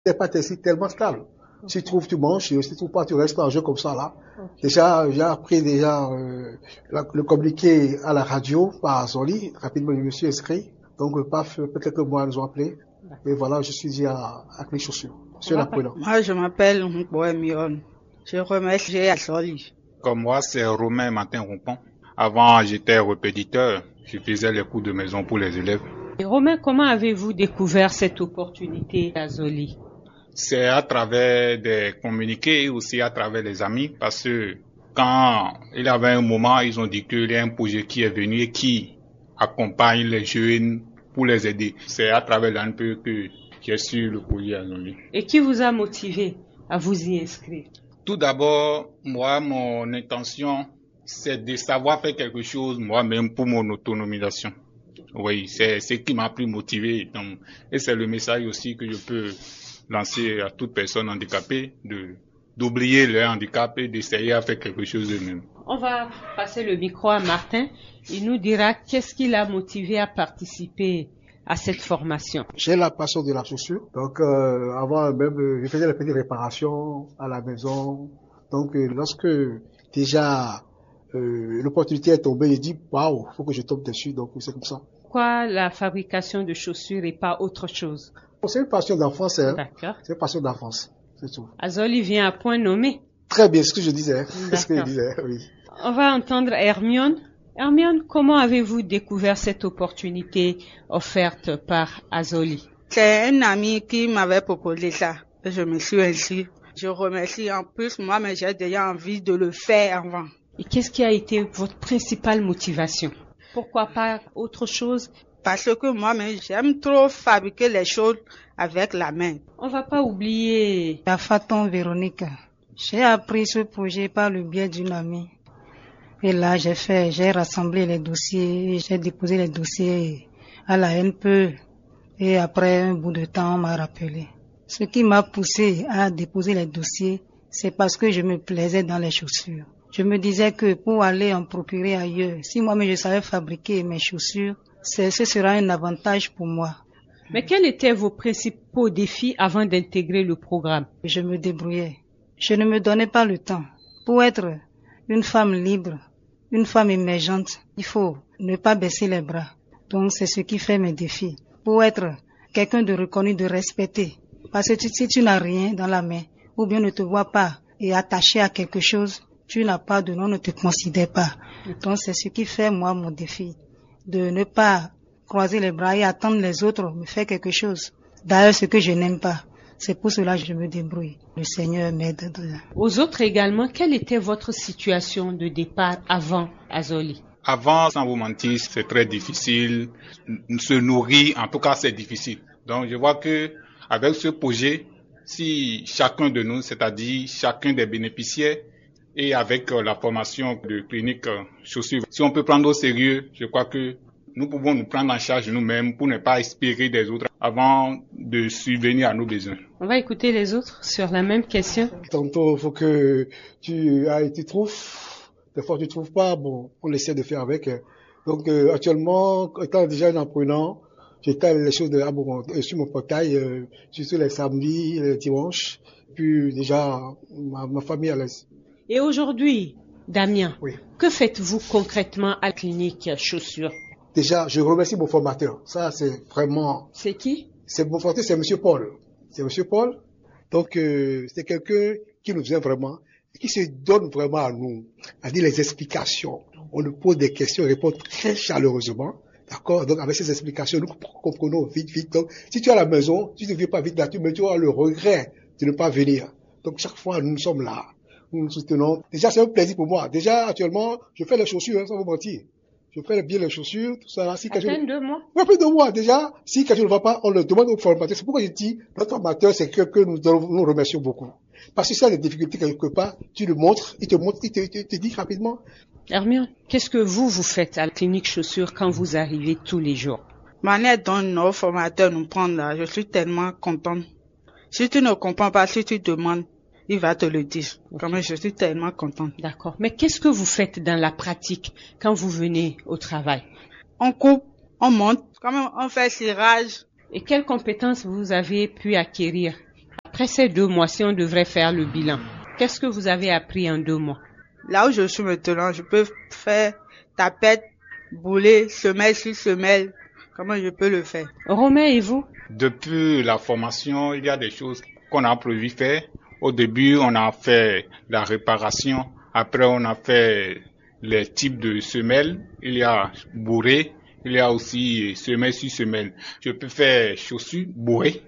C'est pas tellement stable. Si tu trouves, tu manges, si tu trouves pas, tu restes en jeu comme ça là. Déjà, j'ai appris le communiqué à la radio par Zoli. Rapidement, je me suis inscrit. Donc, paf, peut-être que moi, ils nous ont appelé. Et voilà, je suis dit avec les chaussures. C'est l'apprenant. Moi, je m'appelle Bohémion. Je remercie à Zoli. Comme moi, c'est Romain Martin-Rompon. Avant, j'étais répétiteur. Je faisais les cours de maison pour les élèves. Et Romain, comment avez-vous découvert cette opportunité à Zoli? C'est à travers des communiqués et aussi à travers les amis, parce que quand il y avait un moment, ils ont dit qu'il y a un projet qui est venu et qui accompagne les jeunes pour les aider. C'est à travers l'ANPE que j'ai su le projet à Zoli. Et qui vous a motivé à vous y inscrire? Tout d'abord, moi, mon intention, c'est de savoir faire quelque chose moi-même pour mon autonomisation. Oui, c'est ce qui m'a plus motivé. Donc, et c'est le message aussi que je peux lancer à toute personne handicapée, d'oublier leur handicap et d'essayer à faire quelque chose d'eux-mêmes. On va passer le micro à Martin. Il nous dira qu'est-ce qui l'a motivé à participer à cette formation. J'ai la passion de la chaussure. Donc, avant même, je faisais les petites réparations à la maison. Donc, lorsque déjà l'opportunité est tombée, j'ai dit, waouh, faut que je tombe dessus. Donc, c'est comme ça. Pourquoi la fabrication de chaussures et pas autre chose? C'est une passion d'enfance, hein. D'accord. C'est une passion d'enfance, c'est tout. Zoli vient à point nommé. Très bien, ce que je disais. Ce que je disais, oui. On va entendre Hermione. Hermione, comment avez-vous découvert cette opportunité offerte par Azoli? C'est un ami qui m'avait proposé ça. Et je me suis inscrit. Je remercie en plus moi, mais j'ai déjà envie de le faire avant. Et qu'est-ce qui a été votre principale motivation? Pourquoi pas autre chose? Parce que moi-même, j'aime trop fabriquer les choses avec la main. On va pas oublier la Faton Véronique. J'ai appris ce projet par le biais d'une amie. Et là, j'ai rassemblé les dossiers, j'ai déposé les dossiers à la NPE. Et après un bout de temps, on m'a rappelé. Ce qui m'a poussé à déposer les dossiers, c'est parce que je me plaisais dans les chaussures. Je me disais que pour aller en procurer ailleurs, si moi-même je savais fabriquer mes chaussures, ce sera un avantage pour moi. Mais quels étaient vos principaux défis avant d'intégrer le programme? Je me débrouillais. Je ne me donnais pas le temps. Pour être une femme libre, une femme émergente, il faut ne pas baisser les bras. Donc c'est ce qui fait mes défis. Pour être quelqu'un de reconnu, de respecté. Parce que si tu n'as rien dans la main, ou bien ne te vois pas et attaché à quelque chose, tu n'as pas de nom, ne te considère pas. Donc c'est ce qui fait moi mon défi. De ne pas croiser les bras et attendre les autres me faire quelque chose. D'ailleurs, ce que je n'aime pas. C'est pour cela que je me débrouille. Le Seigneur m'aide. Aux autres également, quelle était votre situation de départ avant Azoli? Avant, sans vous mentir, c'est très difficile. Se nourrir, en tout cas, c'est difficile. Donc, je vois que avec ce projet, si chacun de nous, c'est-à-dire chacun des bénéficiaires, et avec la formation de clinique chaussures, si on peut prendre au sérieux, je crois que nous pouvons nous prendre en charge nous-mêmes pour ne pas espérer des autres avant de subvenir à nos besoins. On va écouter les autres sur la même question. Tantôt, il faut que tu trouves. Des fois, tu trouves pas. Bon, on essaie de faire avec. Donc, actuellement, étant déjà un apprenant, j'étale les choses sur mon portail, surtout les samedis, les dimanches. Puis déjà, ma famille à l'aise. Et aujourd'hui, Damien, oui. Que faites-vous concrètement à la clinique chaussures? Déjà, je remercie mon formateur. Ça, c'est vraiment... C'est qui? C'est mon formateur, c'est Monsieur Paul. C'est Monsieur Paul. Donc, c'est quelqu'un qui nous aime vraiment, qui se donne vraiment à nous, à dire les explications. On nous pose des questions, répond très chaleureusement. D'accord? Donc, avec ces explications, nous comprenons vite. Donc, si tu es à la maison, si tu ne viens pas vite là, tu auras le regret de ne pas venir. Donc, chaque fois, nous sommes là. Nous nous soutenons. Déjà, c'est un plaisir pour moi. Déjà, actuellement, je fais les chaussures, sans vous mentir. Je fais bien les chaussures, tout ça. Si à peine 2 mois? Oui, plus de 2 mois. Déjà, si quelque chose ne va pas, on le demande au formateur. C'est pourquoi je dis, notre formateur, c'est quelqu'un que nous remercions beaucoup. Parce que si tu as des difficultés quelque part, tu le montres, il te dit rapidement. Hermione, qu'est-ce que vous faites à la clinique chaussures quand vous arrivez tous les jours? Manière dont nos formateurs nous prennent là, je suis tellement contente. Si tu ne comprends pas, si tu demandes, il va te le dire. Quand même, je suis tellement contente. D'accord. Mais qu'est-ce que vous faites dans la pratique quand vous venez au travail? On coupe, on monte, quand même, on fait cirage. Et quelles compétences vous avez pu acquérir Après ces 2 mois, si on devrait faire le bilan, qu'est-ce que vous avez appris en 2 mois? Là où je suis maintenant, je peux faire tapette, boulet, semelle sur semelle. Comment je peux le faire? Romain, et vous? Depuis la formation, il y a des choses qu'on a prévu faire. Au début, on a fait la réparation. Après, on a fait les types de semelles. Il y a bourré. Il y a aussi semelle sur semelle. Je peux faire chaussures bourrées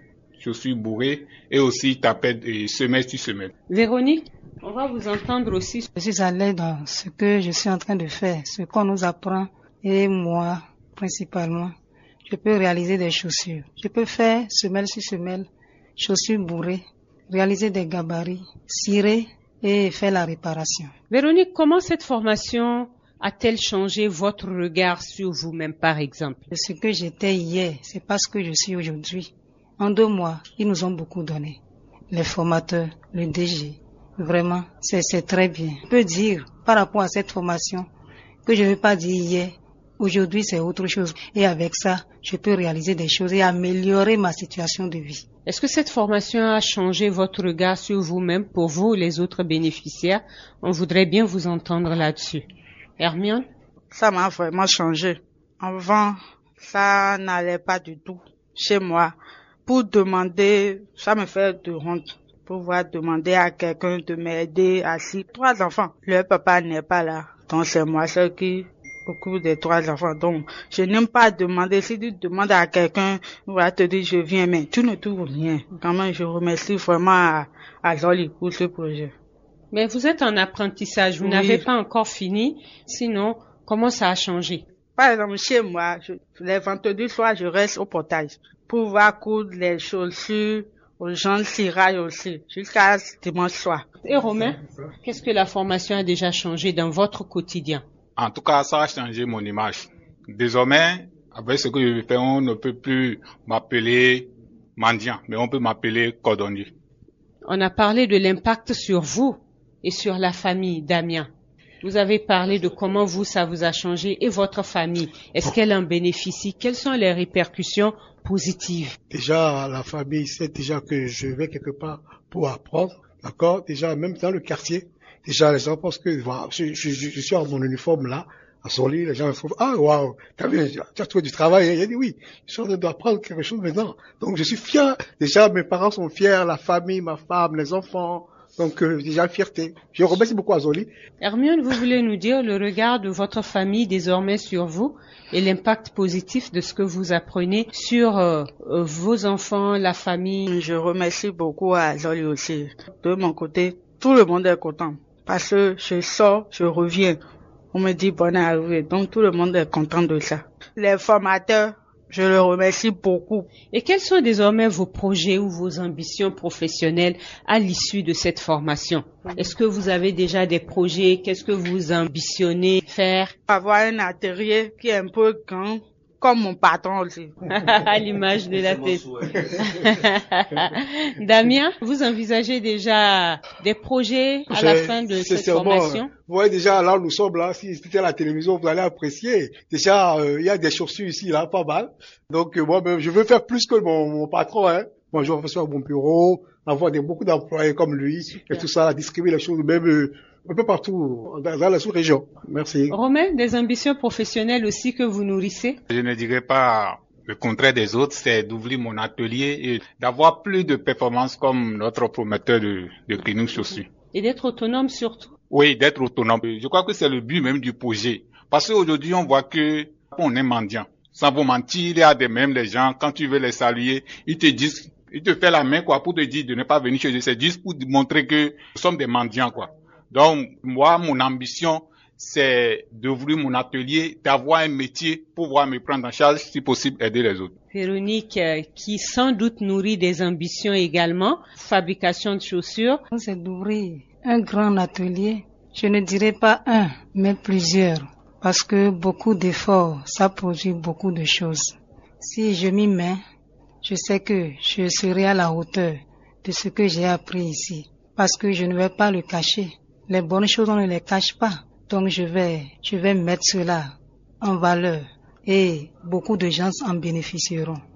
et aussi tapette et semelle sur semelle. Véronique, on va vous entendre aussi. Je suis à l'aise dans ce que je suis en train de faire, ce qu'on nous apprend, et moi, principalement. Je peux réaliser des chaussures. Je peux faire semelle sur semelle, chaussures bourrées, réaliser des gabarits, cirer et faire la réparation. Véronique, comment cette formation a-t-elle changé votre regard sur vous-même, par exemple? Ce que j'étais hier, c'est pas ce que je suis aujourd'hui. En 2 mois, ils nous ont beaucoup donné. Les formateurs, le DG, vraiment, c'est très bien. Je peux dire, par rapport à cette formation, que je ne vais pas dire hier, aujourd'hui c'est autre chose. Et avec ça, je peux réaliser des choses et améliorer ma situation de vie. Est-ce que cette formation a changé votre regard sur vous-même pour vous, les autres bénéficiaires? On voudrait bien vous entendre là-dessus. Hermione? Ça m'a vraiment changé. Avant, ça n'allait pas du tout chez moi. Pour demander, ça me fait de honte. Pouvoir demander à quelqu'un de m'aider assis. 3 enfants. Leur papa n'est pas là. Donc c'est moi seul qui occupe des 3 enfants. Donc je n'aime pas demander. Si tu demandes à quelqu'un, on va te dire je viens, mais tu ne trouves rien. Quand même, je remercie vraiment à Zoli pour ce projet. Mais vous êtes en apprentissage, vous n'avez pas encore fini. Sinon, comment ça a changé? Par exemple, chez moi, les vendredis soirs, je reste au portage pour voir coudre les chaussures aux gens de cirage aussi, jusqu'à dimanche soir. Et Romain, qu'est-ce que la formation a déjà changé dans votre quotidien? En tout cas, ça a changé mon image. Désormais, avec ce que je fais, on ne peut plus m'appeler mendiant, mais on peut m'appeler cordonnier. On a parlé de l'impact sur vous et sur la famille, Damien. Vous avez parlé de comment vous, ça vous a changé et votre famille. Est-ce qu'elle en bénéficie? Quelles sont les répercussions positives? Déjà, la famille sait déjà que je vais quelque part pour apprendre, d'accord? Déjà, même dans le quartier, déjà, les gens pensent que voilà, je suis en mon uniforme là, à son lit, les gens me trouvent, ah, waouh, t'as vu, tu as trouvé du travail? Il a dit oui, je suis en train d'apprendre quelque chose maintenant. Donc, je suis fier. Déjà, mes parents sont fiers, la famille, ma femme, les enfants. Donc, déjà, fierté. Je remercie beaucoup à Zoli. Hermione, vous voulez nous dire le regard de votre famille désormais sur vous et l'impact positif de ce que vous apprenez sur vos enfants, la famille? Je remercie beaucoup à Zoli aussi. De mon côté, tout le monde est content. Parce que je sors, je reviens. On me dit bonne arrivée. Donc, tout le monde est content de ça. Les formateurs, je les remercie beaucoup. Et quels sont désormais vos projets ou vos ambitions professionnelles à l'issue de cette formation? Est-ce que vous avez déjà des projets? Qu'est-ce que vous ambitionnez faire? Avoir un atelier qui est un peu grand, comme mon patron aussi. À l'image de la tête. Damien, vous envisagez déjà des projets à la fin de cette formation? Vous voyez déjà, là, nous sommes là, si c'était à la télévision, vous allez apprécier. Déjà, il y a des chaussures ici, là, pas mal. Donc, moi-même, je veux faire plus que mon patron, hein. Moi, je veux faire mon bureau, avoir beaucoup d'employés comme lui, et tout ça, distribuer les choses, même un peu partout, dans la sous-région. Merci. Romain, des ambitions professionnelles aussi que vous nourrissez? Je ne dirais pas le contraire des autres, c'est d'ouvrir mon atelier et d'avoir plus de performances comme notre prometteur de Greening Chaussures. Et d'être autonome surtout? Oui, d'être autonome. Je crois que c'est le but même du projet. Parce qu'aujourd'hui, on voit que on est mendiant. Sans vous mentir, il y a même des gens, quand tu veux les saluer, ils te disent, ils te font la main, quoi, pour te dire de ne pas venir chez eux. C'est juste pour montrer que nous sommes des mendiants, quoi. Donc, moi, mon ambition, c'est d'ouvrir mon atelier, d'avoir un métier pour pouvoir me prendre en charge, si possible, aider les autres. Véronique, qui sans doute nourrit des ambitions également, fabrication de chaussures. C'est d'ouvrir un grand atelier. Je ne dirais pas un, mais plusieurs. Parce que beaucoup d'efforts, ça produit beaucoup de choses. Si je m'y mets, je sais que je serai à la hauteur de ce que j'ai appris ici. Parce que je ne vais pas le cacher. Les bonnes choses, on ne les cache pas. Donc je vais mettre cela en valeur et beaucoup de gens en bénéficieront.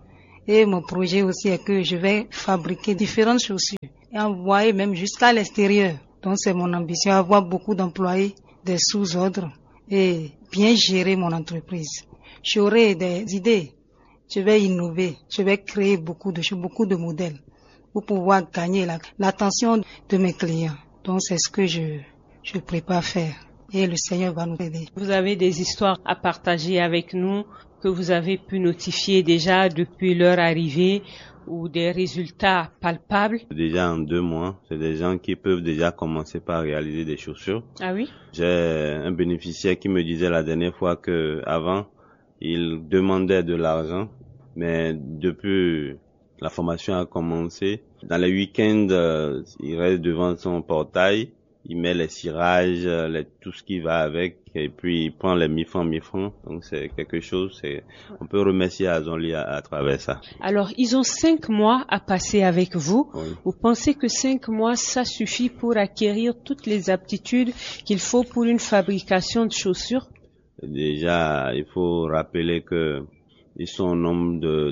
Et mon projet aussi est que je vais fabriquer différentes chaussures et envoyer même jusqu'à l'extérieur. Donc c'est mon ambition, avoir beaucoup d'employés, des sous-ordres et bien gérer mon entreprise. J'aurai des idées, je vais innover, je vais créer beaucoup de choses, beaucoup de modèles pour pouvoir gagner l'attention de mes clients. Donc c'est ce que je prépare faire et le Seigneur va nous aider. Vous avez des histoires à partager avec nous que vous avez pu notifier déjà depuis leur arrivée ou des résultats palpables? Déjà en 2 mois, c'est des gens qui peuvent déjà commencer par réaliser des chaussures. Ah oui? J'ai un bénéficiaire qui me disait la dernière fois que avant il demandait de l'argent, mais depuis la formation a commencé, dans les week-ends, il reste devant son portail, il met les cirages, tout ce qui va avec, et puis il prend les 1000 francs. Donc c'est quelque chose, on peut remercier Azonli à travers ça. Alors, ils ont 5 mois à passer avec vous. Oui. Vous pensez que 5 mois, ça suffit pour acquérir toutes les aptitudes qu'il faut pour une fabrication de chaussures? Déjà, il faut rappeler que ils sont au nombre de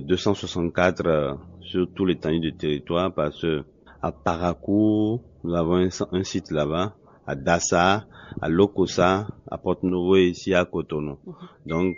264 sur tout l'étendue du territoire, parce que à Parakou, nous avons un site là-bas, à Dassa, à Lokossa, à Porto-Novo et ici à Cotonou. Donc,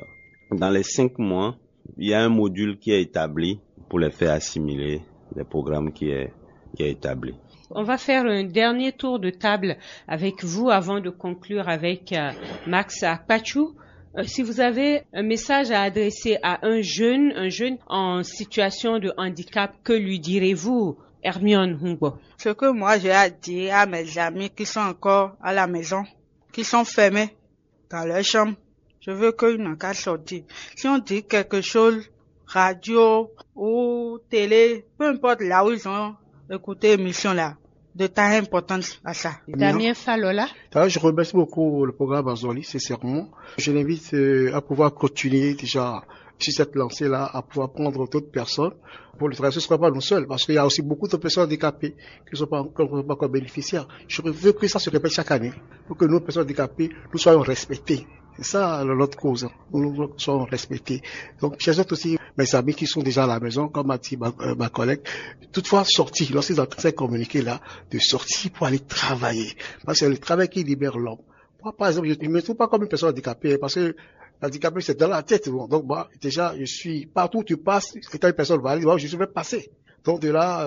dans les 5 mois, il y a un module qui est établi pour les faire assimiler les programmes qui est établi. On va faire un dernier tour de table avec vous avant de conclure avec Max Akpachou. Si vous avez un message à adresser à un jeune en situation de handicap, que lui direz-vous, Hermione Hungbo? Ce que moi j'ai à dire à mes amis qui sont encore à la maison, qui sont fermés dans leur chambre, je veux qu'ils n'ont qu'à sortir. Si on dit quelque chose, radio ou télé, peu importe là où ils ont écouté l'émission là, de taille importante à ça. Damien Falola. Je remercie beaucoup le programme Azonli, sincèrement. Je l'invite à pouvoir continuer déjà sur cette lancée-là, à pouvoir prendre d'autres personnes pour le travail. Ce ne sera pas nous seuls, parce qu'il y a aussi beaucoup de personnes handicapées qui ne sont pas encore bénéficiaires. Je veux que ça se répète chaque année, pour que nous, personnes handicapées, nous soyons respectés. C'est ça notre cause, nous soyons respectés. Donc, j'ajoute aussi mes amis qui sont déjà à la maison, comme a dit ma collègue, toutefois sortir, lorsqu'ils ont ces communiqués là, de sortir pour aller travailler. Parce que c'est le travail qui libère l'homme. Moi, par exemple, je ne me trouve pas comme une personne handicapée, parce que l'handicapé, c'est dans la tête. Donc, moi, déjà, je suis, partout où tu passes, étant une personne valide, moi, je suis même passé. Donc, de là,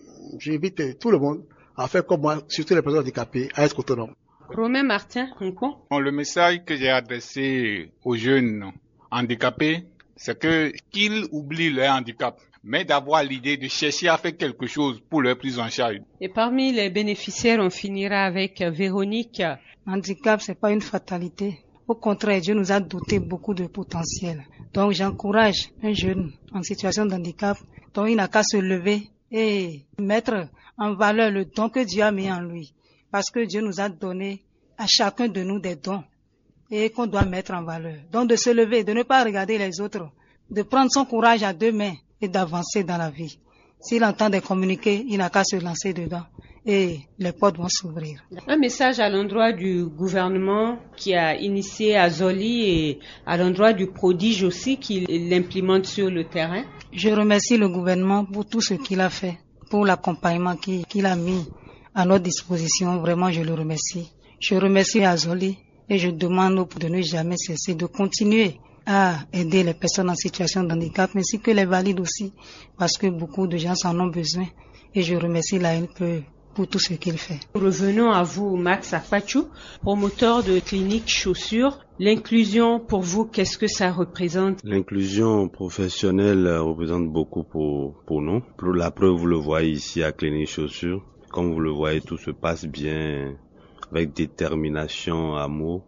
j'invite tout le monde à faire comme moi, surtout les personnes handicapées, à être autonomes. Romain Martin, Le message que j'ai adressé aux jeunes handicapés, c'est qu'ils oublient leur handicap, mais d'avoir l'idée de chercher à faire quelque chose pour leur prise en charge. Et parmi les bénéficiaires, on finira avec Véronique. Handicap, c'est pas une fatalité. Au contraire, Dieu nous a doté beaucoup de potentiel. Donc, j'encourage un jeune en situation de handicap, dont il n'a qu'à se lever et mettre en valeur le don que Dieu a mis en lui. Parce que Dieu nous a donné à chacun de nous des dons et qu'on doit mettre en valeur. Donc, de se lever, de ne pas regarder les autres, de prendre son courage à 2 mains et d'avancer dans la vie. S'il entend des communiqués, il n'a qu'à se lancer dedans et les portes vont s'ouvrir. Un message à l'endroit du gouvernement qui a initié Azonli et à l'endroit du prodige aussi qui l'implémente sur le terrain. Je remercie le gouvernement pour tout ce qu'il a fait, pour l'accompagnement qu'il a mis à notre disposition. Vraiment, je le remercie. Je remercie Azonli et je demande de ne jamais cesser de continuer à aider les personnes en situation de handicap, ainsi que les valides aussi, parce que beaucoup de gens en ont besoin. Et je remercie l'ANPE pour tout ce qu'il fait. Revenons à vous, Max Akpachou, promoteur de clinique chaussures. L'inclusion, pour vous, qu'est-ce que ça représente? L'inclusion professionnelle représente beaucoup pour nous. Pour la preuve, vous le voyez ici à Clinique Chaussures. Comme vous le voyez, tout se passe bien, avec détermination, amour.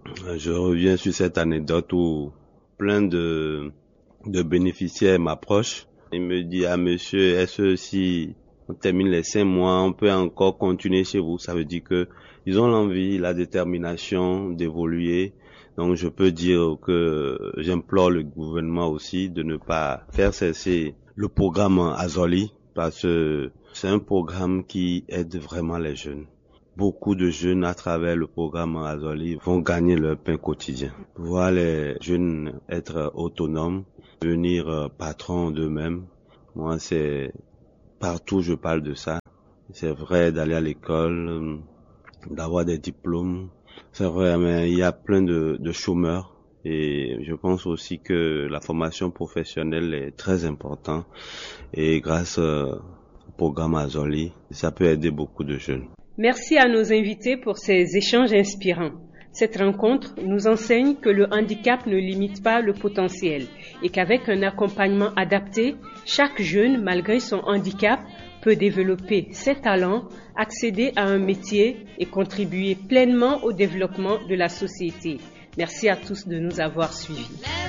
Je reviens sur cette anecdote où plein de bénéficiaires m'approchent. Il me dit, monsieur, est-ce que si on termine les 5 mois, on peut encore continuer chez vous? Ça veut dire que ils ont l'envie, la détermination d'évoluer. Donc je peux dire que j'implore le gouvernement aussi de ne pas faire cesser le programme Azonli, parce que c'est un programme qui aide vraiment les jeunes. beaucoup de jeunes à travers le programme Azoli vont gagner leur pain quotidien. Voir les jeunes être autonomes, devenir patrons d'eux-mêmes. Moi, c'est partout je parle de ça. C'est vrai d'aller à l'école, d'avoir des diplômes. C'est vrai, mais il y a plein de chômeurs. Et je pense aussi que la formation professionnelle est très importante. Et grâce au programme Azoli, ça peut aider beaucoup de jeunes. Merci à nos invités pour ces échanges inspirants. Cette rencontre nous enseigne que le handicap ne limite pas le potentiel et qu'avec un accompagnement adapté, chaque jeune, malgré son handicap, peut développer ses talents, accéder à un métier et contribuer pleinement au développement de la société. Merci à tous de nous avoir suivis.